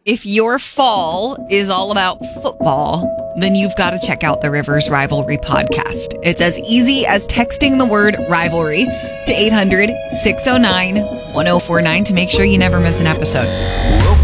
If your fall is all about football, then you've got to check out the Rivers Rivalry podcast. It's as easy as texting the word rivalry to 800-609-1049 to make sure you never miss an episode.